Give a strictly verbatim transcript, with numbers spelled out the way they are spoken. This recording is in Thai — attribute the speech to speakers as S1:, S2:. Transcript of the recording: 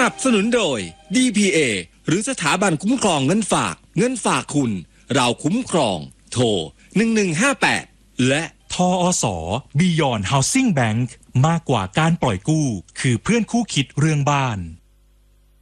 S1: นับสนุนโดย ดี พี เอ หรือสถาบันคุ้มครองเงินฝากเงินฝากคุณเราคุ้มครองโทรหนึ่งหนึ่งห้าแปดและ
S2: ทอส Beyond Housing Bank มากกว่าการปล่อยกู้คือเพื่อนคู่คิดเรื่องบ้าน